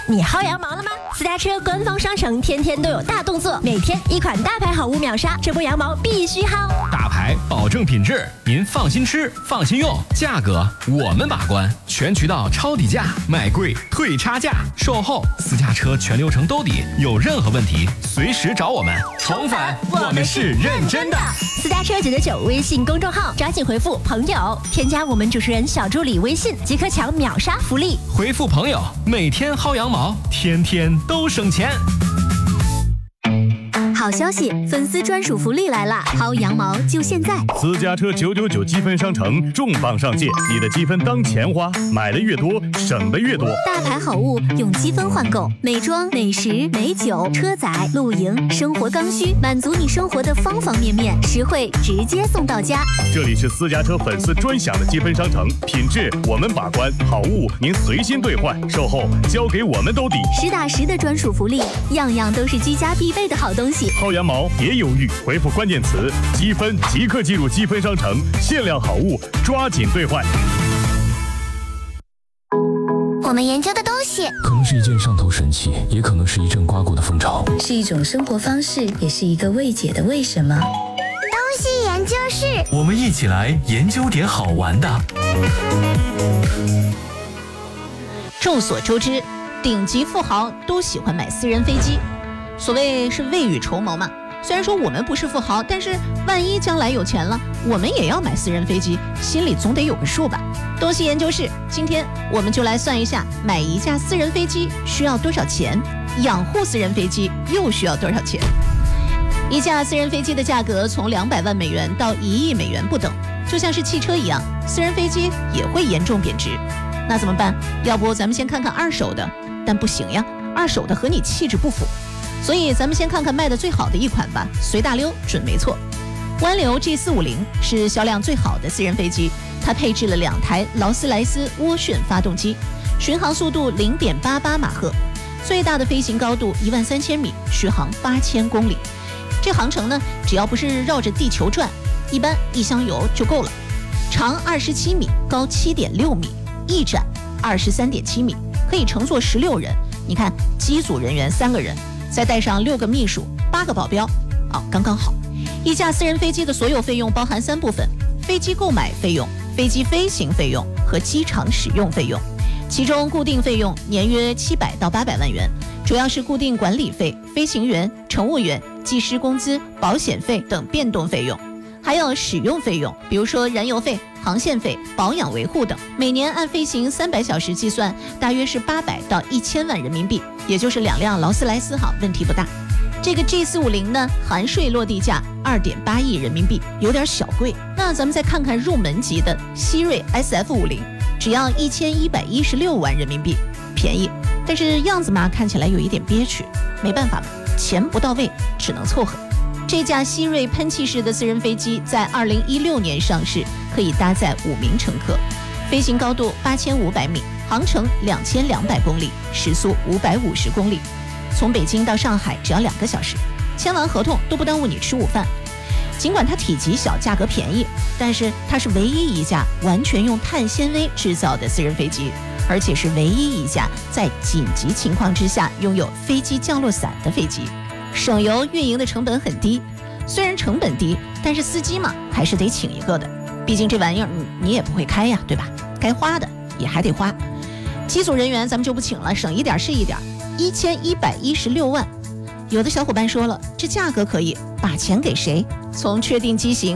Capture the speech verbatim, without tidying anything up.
你薅羊毛了吗？私家车官方商城天天都有大动作，每天一款大牌好物秒杀，这波羊毛必须薅。 大牌保证品质，您放心吃，放心用，价格我们把关，全渠道抄底价，买贵退差价，售后私家车全流程兜底，有任何问题随时找我们。重返，我们是认真的。 私家车九九九微信公众号，抓紧回复朋友，添加我们主持人小助理微信，即可抢秒杀福利。 回复朋友，每天薅羊毛，天天都省钱。 好消息，粉丝专属福利来啦！薅羊毛就现在！ 私家车九九九积分商城重磅上线，你的积分当钱花，买的越多，省的越多。 大牌好物用积分换购，美妆、美食、美酒、车载、露营、生活刚需，满足你生活的方方面面，实惠直接送到家。 这里是私家车粉丝专享的积分商城，品质我们把关，好物您随心兑换，售后交给我们兜底， 实打实的专属福利，样样都是居家必备的好东西。 薅羊毛别犹豫，回复关键词积分即刻进入积分商城，限量好物抓紧兑换。 我们研究的东西可能是一件上头神器，也可能是一阵刮骨的风潮， 是一种生活方式，也是一个未解的为什么。 东西研究室， 我们一起来研究点好玩的。 众所周知，顶级富豪都喜欢买私人飞机，所谓是未雨绸缪嘛。虽然说我们不是富豪，但是万一将来有钱了，我们也要买私人飞机，心里总得有个数吧。东西研究室，今天我们就来算一下，买一架私人飞机需要多少钱，养护私人飞机又需要多少钱。一架私人飞机的价格从两百万美元到一亿美元不等，就像是汽车一样，私人飞机也会严重贬值。那怎么办？要不咱们先看看二手的，但不行呀，二手的和你气质不符。所以咱们先看看卖的最好的一款吧，随大溜准没错。湾流 G 四五零 是销量最好的私人飞机，它配置了两台劳斯莱斯涡旋发动机，巡航速度 零点八八马赫，最大的飞行高度一万三千米，续航八千公里。这航程呢，只要不是绕着地球转，一般一箱油就够了。长二十七米，高七点六米，翼展二十三点七米，可以乘坐十六人。你看，机组人员三个人，再带上六个秘书，八个保镖，哦，刚刚好。一架私人飞机的所有费用包含三部分：飞机购买费用、飞机飞行费用和机场使用费用。其中固定费用年约七百到八百万元，主要是固定管理费、飞行员、乘务员、技师工资、保险费等变动费用。还有使用费用，比如说燃油费、航线费、保养维护等，每年按飞行三百小时计算，大约是八百到一千万人民币，也就是两辆劳斯莱斯哈，问题不大。这个 G 四五零 呢，含税落地价 二点八亿人民币，有点小贵。那咱们再看看入门级的希瑞 S F 五十，只要一千一百一十六万人民币，便宜，但是样子嘛看起来有一点憋屈，没办法嘛，钱不到位，只能凑合。这架希瑞喷气式的私人飞机在二零一六年上市，可以搭载五名乘客，飞行高度八千五百米，航程两千两百公里，时速五百五十公里，从北京到上海只要两个小时，签完合同都不耽误你吃午饭。尽管它体积小，价格便宜，但是它是唯一一架完全用碳纤维制造的私人飞机，而且是唯一一架在紧急情况之下拥有飞机降落伞的飞机。省油运营的成本很低，虽然成本低，但是司机嘛还是得请一个的，毕竟这玩意儿你你也不会开呀，对吧？该花的也还得花。机组人员咱们就不请了，省一点是一点。一千一百一十六万，有的小伙伴说了，这价格可以，把钱给谁？从确定机型